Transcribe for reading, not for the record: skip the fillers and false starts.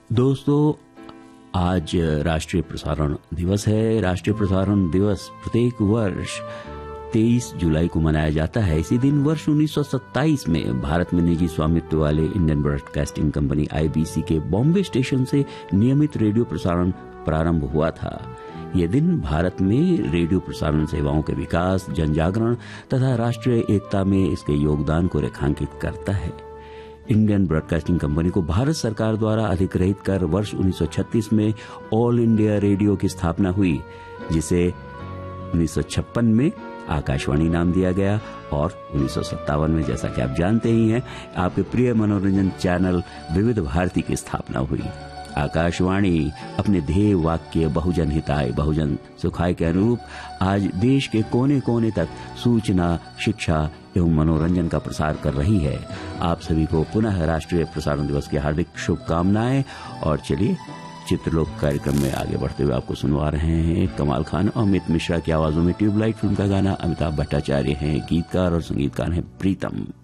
दोस्तों, आज राष्ट्रीय प्रसारण दिवस है। राष्ट्रीय प्रसारण दिवस प्रत्येक वर्ष 23 जुलाई को मनाया जाता है। इसी दिन वर्ष 1927 में भारत में निजी स्वामित्व वाले इंडियन ब्रॉडकास्टिंग कंपनी IBC के बॉम्बे स्टेशन से नियमित रेडियो प्रसारण प्रारंभ हुआ था। यह दिन भारत में रेडियो प्रसारण सेवाओं के विकास, जनजागरण तथा राष्ट्रीय एकता में इसके योगदान को रेखांकित करता है। इंडियन ब्रॉडकास्टिंग कंपनी को भारत सरकार द्वारा अधिग्रहित कर वर्ष 1936 में ऑल इंडिया रेडियो की स्थापना हुई, जिसे 1956 में आकाशवाणी नाम दिया गया और 1957 में, जैसा कि आप जानते ही हैं, आपके प्रिय मनोरंजन चैनल विविध भारती की स्थापना हुई। आकाशवाणी अपने ध्येय वाक्य बहुजन हिताय बहुजन सुखाय के अनुरूप आज देश के कोने कोने तक सूचना, शिक्षा एवं मनोरंजन का प्रसार कर रही है। आप सभी को पुनः राष्ट्रीय प्रसारण दिवस की हार्दिक शुभकामनाएं। और चलिए चित्रलोक कार्यक्रम में आगे बढ़ते हुए आपको सुनवा रहे हैं कमाल खान और अमित मिश्रा की आवाजों में ट्यूबलाइट फिल्म का गाना। अमिताभ भट्टाचार्य हैं गीतकार और संगीतकार हैं प्रीतम।